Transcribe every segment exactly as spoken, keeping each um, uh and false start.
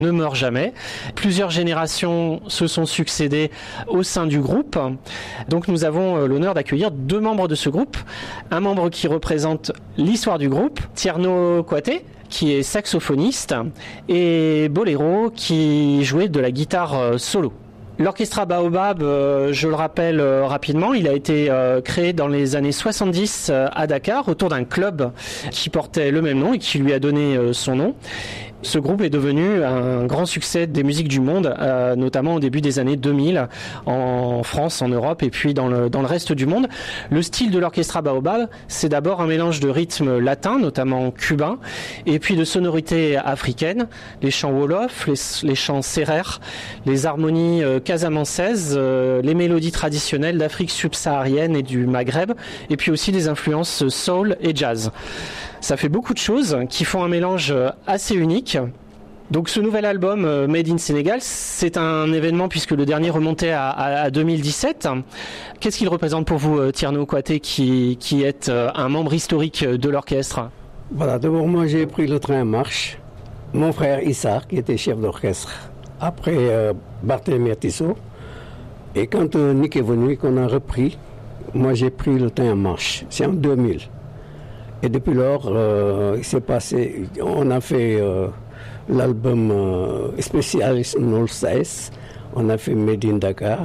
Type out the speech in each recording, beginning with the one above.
ne meurt jamais. Plusieurs générations se sont succédées au sein du groupe. Donc nous avons l'honneur d'accueillir deux membres de ce groupe. Un membre qui représente l'histoire du groupe, Tierno Kouaté, qui est saxophoniste, et Bolero, qui jouait de la guitare solo. L'Orchestra Baobab, euh, je le rappelle euh, rapidement, il a été euh, créé dans les années soixante-dix euh, à Dakar autour d'un club qui portait le même nom et qui lui a donné euh, son nom. Ce groupe est devenu un grand succès des musiques du monde, euh, notamment au début des années deux mille, en France, en Europe et puis dans le, dans le reste du monde. Le style de l'Orchestra Baobab, c'est d'abord un mélange de rythmes latins, notamment cubains, et puis de sonorités africaines, les chants wolof, les, les chants sérères, les harmonies euh, casamançaises, euh, les mélodies traditionnelles d'Afrique subsaharienne et du Maghreb, et puis aussi des influences soul et jazz. Ça fait beaucoup de choses qui font un mélange assez unique. Donc ce nouvel album Made in Sénégal, c'est un événement puisque le dernier remontait à, à, à deux mille dix-sept. Qu'est-ce qu'il représente pour vous, Tierno Kouaté, qui, qui est un membre historique de l'orchestre? Voilà, d'abord moi j'ai pris le train en marche. Mon frère Issa, qui était chef d'orchestre, après euh, Barthélemy Tissot. Et quand euh, Nick est venu, qu'on a repris, moi j'ai pris le train en marche. C'est en deux mille. Et depuis lors, euh, il s'est passé, on a fait euh, l'album euh, spécial No Size, on a fait Made in Dakar,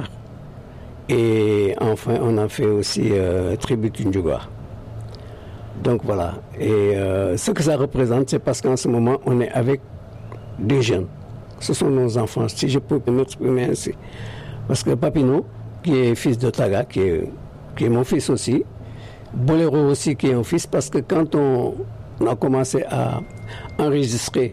et enfin on a fait aussi euh, Tribute Ndjouga. Donc voilà, et euh, ce que ça représente, c'est parce qu'en ce moment, on est avec des jeunes. Ce sont nos enfants, si je peux m'exprimer ainsi. Parce que Papino, qui est fils de Taga, qui est, qui est mon fils aussi, Bolero aussi qui est un fils, parce que quand on, on a commencé à enregistrer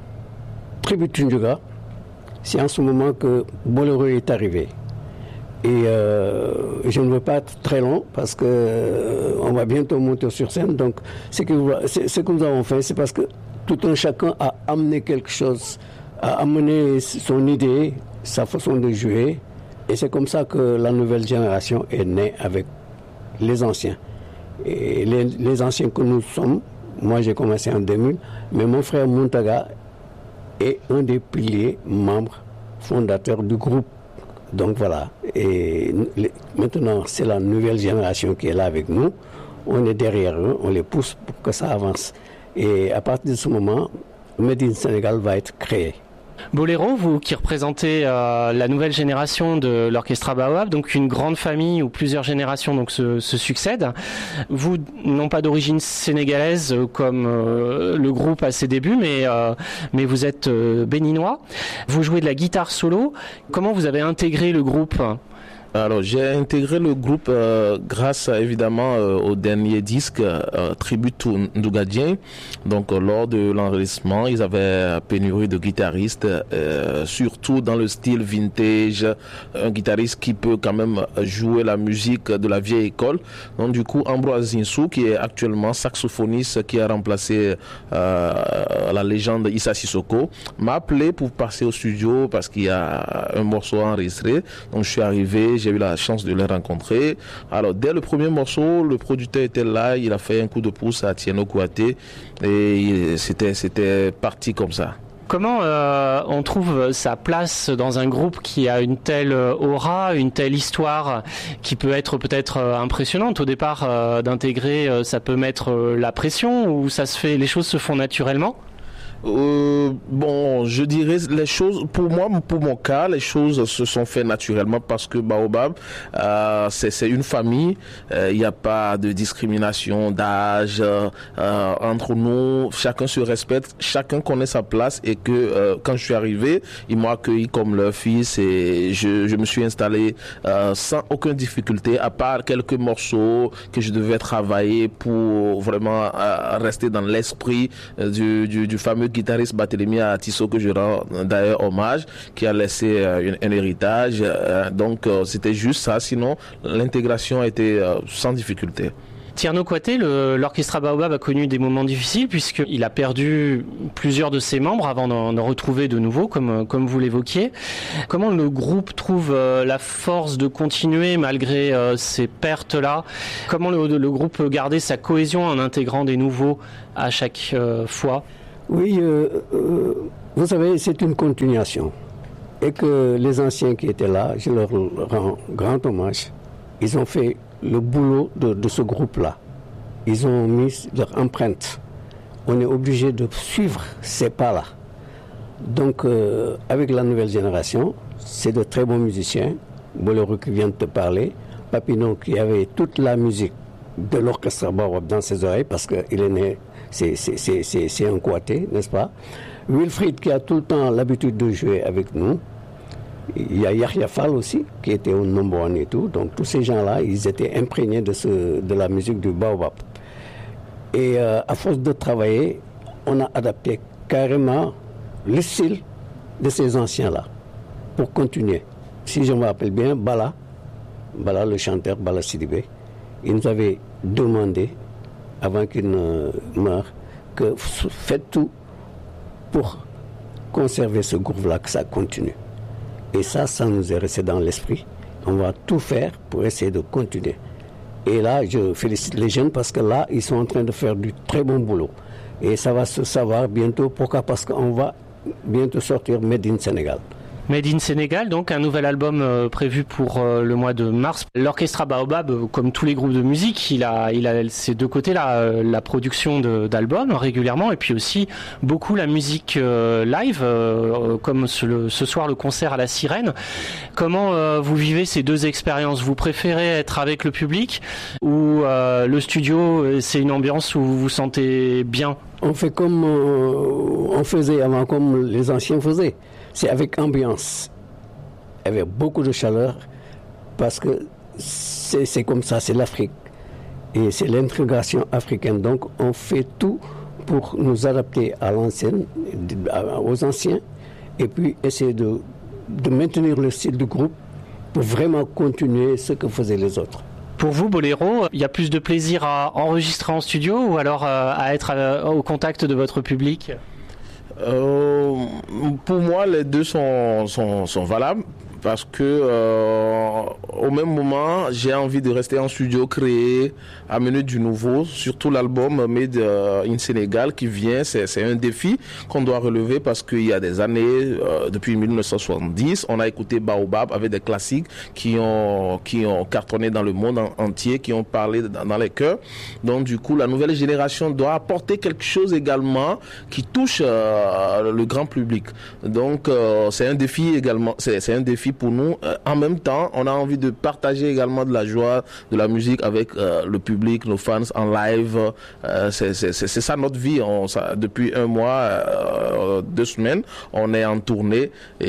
Tribute Ndjouga, c'est en ce moment que Bolero est arrivé. Et euh, je ne veux pas être très long parce qu'on euh, va bientôt monter sur scène. Donc ce que, ce que nous avons fait, c'est parce que tout un chacun a amené quelque chose, a amené son idée, sa façon de jouer. Et c'est comme ça que la nouvelle génération est née avec les anciens. Et les, les anciens que nous sommes, moi j'ai commencé en deux mille, mais mon frère Muntaga est un des piliers, membres, fondateurs du groupe. Donc voilà, et les, maintenant c'est la nouvelle génération qui est là avec nous, on est derrière eux, on les pousse pour que ça avance. Et à partir de ce moment, Made in Sénégal va être créé. Bolero, vous qui représentez euh, la nouvelle génération de l'Orchestra Baobab, donc une grande famille où plusieurs générations donc se, se succèdent. Vous, non pas d'origine sénégalaise euh, comme euh, le groupe à ses débuts, mais, euh, mais vous êtes euh, béninois. Vous jouez de la guitare solo. Comment vous avez intégré le groupe ? Alors j'ai intégré le groupe euh, grâce évidemment euh, au dernier disque euh, Tribute Ndjouga. Donc euh, lors de l'enregistrement, ils avaient pénurie de guitaristes, euh, surtout dans le style vintage, un guitariste qui peut quand même jouer la musique de la vieille école. Donc du coup Ambroise Zinsou, qui est actuellement saxophoniste, qui a remplacé euh, la légende Issa Sissoko, m'a appelé pour passer au studio parce qu'il y a un morceau enregistré. Donc je suis arrivé, j'ai eu la chance de les rencontrer. Alors dès le premier morceau, le producteur était là, il a fait un coup de pouce à Tierno Kouaté et c'était, c'était parti comme ça. Comment euh, on trouve sa place dans un groupe qui a une telle aura, une telle histoire qui peut être peut-être impressionnante au départ euh, d'intégrer, euh, ça peut mettre euh, la pression ou ça se fait, les choses se font naturellement? Euh, bon, je dirais les choses, pour moi, pour mon cas, les choses se sont faites naturellement parce que Baobab, euh, c'est, c'est une famille, il euh, n'y a pas de discrimination d'âge euh, entre nous, chacun se respecte, chacun connaît sa place et que euh, quand je suis arrivé, ils m'ont accueilli comme leur fils et je, je me suis installé euh, sans aucune difficulté, à part quelques morceaux que je devais travailler pour vraiment euh, rester dans l'esprit euh, du, du, du fameux guitariste Barthélemy Tissot, que je rends d'ailleurs hommage, qui a laissé euh, un, un héritage. Euh, donc euh, c'était juste ça, sinon l'intégration a été euh, sans difficulté. Tierno Kouaté, le, l'Orchestra Baobab a connu des moments difficiles puisqu'il a perdu plusieurs de ses membres avant d'en, d'en retrouver de nouveaux, comme, comme vous l'évoquiez. Comment le groupe trouve euh, la force de continuer malgré euh, ces pertes-là? Comment le, le groupe peut garder sa cohésion en intégrant des nouveaux à chaque euh, fois? Oui, euh, euh, Vous savez, c'est une continuation. Et que les anciens qui étaient là, je leur rends grand hommage. Ils ont fait le boulot de, de ce groupe-là. Ils ont mis leur empreinte. On est obligé de suivre ces pas-là. Donc, euh, avec la nouvelle génération, c'est de très bons musiciens. Bolero qui vient de te parler, Papineau qui avait toute la musique de l'orchestre Baobab dans ses oreilles parce qu'il est né, c'est, c'est, c'est, c'est, c'est un quartet, n'est-ce pas? Wilfried qui a tout le temps l'habitude de jouer avec nous. Il y a Yahya Fall aussi qui était au number one et tout. Donc tous ces gens-là, ils étaient imprégnés de, ce, de la musique du Baobab. Et euh, à force de travailler, on a adapté carrément le style de ces anciens-là pour continuer. Si je me rappelle bien, Bala, Bala le chanteur, Bala Sidibé, il nous avait demandé, avant qu'il ne meure, que faites tout pour conserver ce groupe-là, que ça continue. Et ça, ça nous est resté dans l'esprit. On va tout faire pour essayer de continuer. Et là, je félicite les jeunes parce que là, ils sont en train de faire du très bon boulot. Et ça va se savoir bientôt. Pourquoi? Parce qu'on va bientôt sortir Made in Sénégal. Made in Sénégal, donc un nouvel album euh, prévu pour euh, le mois de mars. L'Orchestra Baobab, euh, comme tous les groupes de musique, il a, il a ces deux côtés-là, euh, la production de, d'albums régulièrement, et puis aussi beaucoup la musique euh, live, euh, comme ce, le, ce soir le concert à la Sirène. Comment euh, vous vivez ces deux expériences? Vous préférez être avec le public ou euh, le studio, c'est une ambiance où vous vous sentez bien? On fait comme euh, on faisait avant, comme les anciens faisaient. C'est avec ambiance, avec beaucoup de chaleur, parce que c'est, c'est comme ça, c'est l'Afrique. Et c'est l'intégration africaine. Donc on fait tout pour nous adapter à l'ancienne, aux anciens, et puis essayer de, de maintenir le style du groupe pour vraiment continuer ce que faisaient les autres. Pour vous, Bolero, il y a plus de plaisir à enregistrer en studio ou alors à être au contact de votre public? Euh, pour moi, les deux sont, sont, sont valables parce que euh, au même moment, j'ai envie de rester en studio, créer, amener du nouveau, surtout l'album Made in Sénégal qui vient, c'est, c'est un défi qu'on doit relever parce qu'il y a des années, euh, depuis dix-neuf cent soixante-dix, on a écouté Baobab avec des classiques qui ont, qui ont cartonné dans le monde entier, qui ont parlé dans, dans les cœurs. Donc du coup, la nouvelle génération doit apporter quelque chose également qui touche euh, le grand public. Donc euh, c'est un défi également, c'est, c'est un défi pour nous. Euh, en même temps, on a envie de partager également de la joie, de la musique avec euh, le public, nos fans en live. Euh, c'est, c'est, c'est, c'est ça notre vie. On, ça, depuis un mois, euh, deux semaines, on est en tournée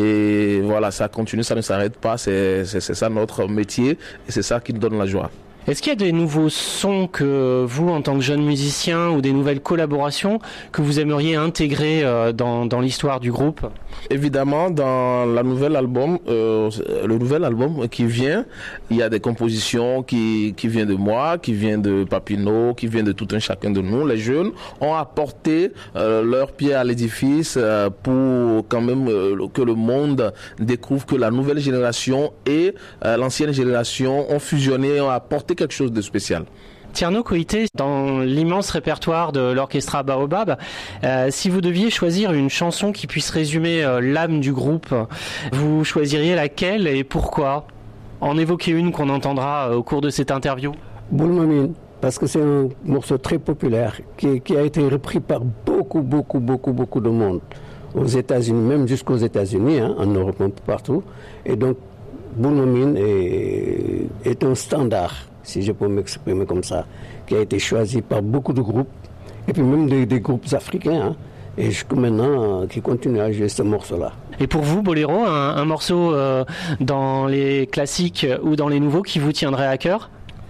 et voilà, ça continue, ça ne s'arrête pas. C'est, c'est, c'est ça notre métier et c'est ça qui nous donne la joie. Est-ce qu'il y a des nouveaux sons que vous, en tant que jeune musicien, ou des nouvelles collaborations que vous aimeriez intégrer dans, dans l'histoire du groupe? Évidemment, dans la nouvelle album, euh, le nouvel album qui vient, il y a des compositions qui, qui viennent de moi, qui viennent de Papineau, qui viennent de tout un chacun de nous. Les jeunes ont apporté euh, leur pied à l'édifice euh, pour quand même euh, que le monde découvre que la nouvelle génération et euh, l'ancienne génération ont fusionné, ont apporté quelque chose de spécial. Tierno Koité, dans l'immense répertoire de l'Orchestra Baobab, euh, si vous deviez choisir une chanson qui puisse résumer euh, l'âme du groupe, vous choisiriez laquelle et pourquoi? En évoquer une qu'on entendra euh, au cours de cette interview. Boulmamine, parce que c'est un morceau très populaire qui, qui a été repris par beaucoup, beaucoup, beaucoup, beaucoup de monde. Aux États-Unis, même jusqu'aux États-Unis, hein, en Europe, un peu partout. Et donc, Boulmamine est, est un standard, si je peux m'exprimer comme ça, qui a été choisi par beaucoup de groupes, et puis même des, des groupes africains, hein, et jusqu'à maintenant, qui continuent à jouer ce morceau-là. Et pour vous, Bolero, un, un morceau euh, dans les classiques ou dans les nouveaux qui vous tiendrait à cœur?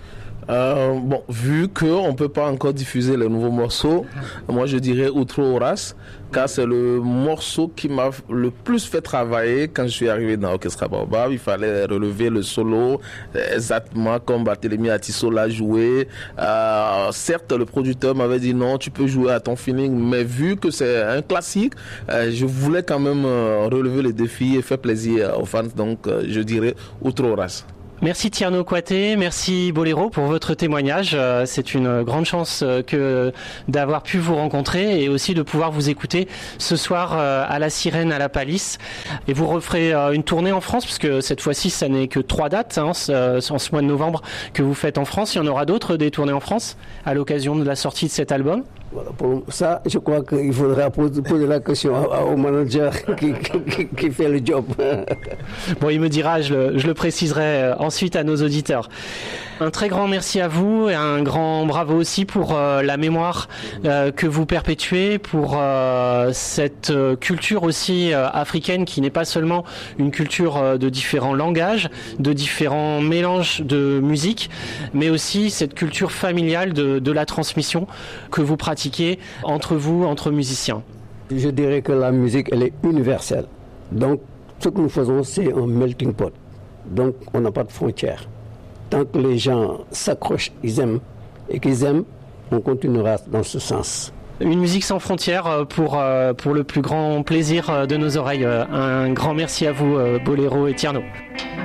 Euh, bon, vu qu'on ne peut pas encore diffuser les nouveaux morceaux, moi je dirais Outro Horace, car c'est le morceau qui m'a le plus fait travailler quand je suis arrivé dans l'Orchestra Baobab. Il fallait relever le solo exactement comme Barthélemy Atisso l'a joué. Euh, certes, le producteur m'avait dit non, tu peux jouer à ton feeling, mais vu que c'est un classique, euh, je voulais quand même euh, relever le défi et faire plaisir aux fans, donc euh, je dirais Outro Horace. Merci Tierno Kouaté, merci Boléro pour votre témoignage. C'est une grande chance que d'avoir pu vous rencontrer et aussi de pouvoir vous écouter ce soir à la Sirène à la Palisse. Et vous referez une tournée en France, puisque cette fois-ci, ça n'est que trois dates hein, en ce mois de novembre que vous faites en France. Il y en aura d'autres, des tournées en France, à l'occasion de la sortie de cet album. Voilà, pour ça, je crois qu'il faudra poser la question au manager qui, qui, qui fait le job. Bon, il me dira, je le, je le préciserai ensuite à nos auditeurs. Un très grand merci à vous et un grand bravo aussi pour euh, la mémoire euh, que vous perpétuez, pour euh, cette euh, culture aussi euh, africaine qui n'est pas seulement une culture euh, de différents langages, de différents mélanges de musique, mais aussi cette culture familiale de, de la transmission que vous pratiquez entre vous, entre musiciens. Je dirais que la musique, elle est universelle. Donc, ce que nous faisons, c'est un melting pot. Donc, on n'a pas de frontières. Tant que les gens s'accrochent, ils aiment, et qu'ils aiment, on continuera dans ce sens. Une musique sans frontières pour, pour le plus grand plaisir de nos oreilles. Un grand merci à vous, Boléro et Tierno.